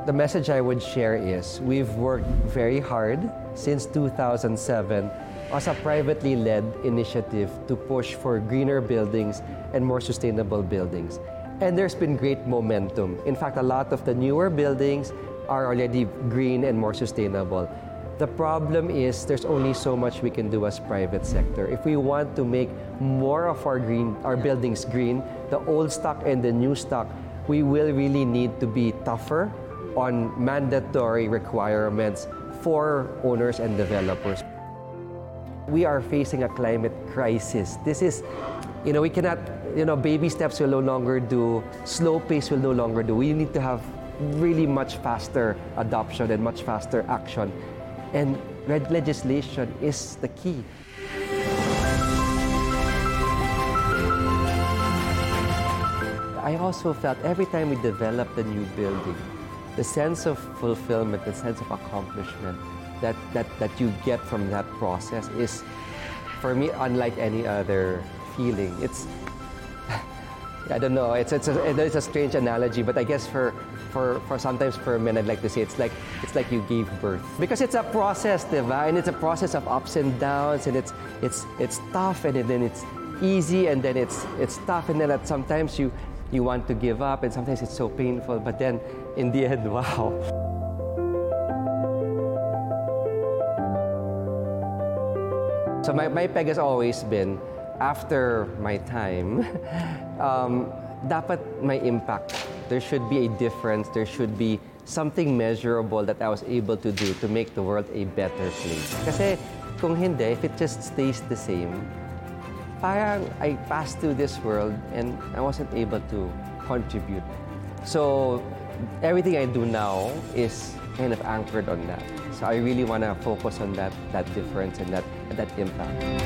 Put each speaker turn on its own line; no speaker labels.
The message I would share is we've worked very hard since 2007 as a privately led initiative to push for greener buildings and more sustainable buildings. And there's been great momentum. In fact, a lot of the newer buildings are already green and more sustainable. The problem is there's only so much we can do as private sector. If we want to make more of our buildings green, the old stock and the new stock, we will really need to be tougher on mandatory requirements for owners and developers. We are facing a climate crisis. This is, we cannot, baby steps will no longer do, slow pace will no longer do. We need to have really much faster adoption and much faster action. And legislation is the key. I also felt every time we developed a new building, the sense of fulfillment, the sense of accomplishment that you get from that process is, for me, unlike any other feeling. It's, I don't know, it's a strange analogy, but I guess for sometimes for men, I'd like to say it's like you gave birth. Because it's a process, diba? And it's a process of ups and downs, and it's tough, and then it's easy, and then it's tough, and then sometimes you want to give up, and sometimes it's so painful, but then in the end, wow. So my peg has always been, after my time, dapat may impact. There should be a difference. There should be something measurable that I was able to do to make the world a better place. Kasi kung hindi, if it just stays the same, parang I passed through this world and I wasn't able to contribute. So everything I do now is kind of anchored on that. So I really want to focus on that difference and that impact.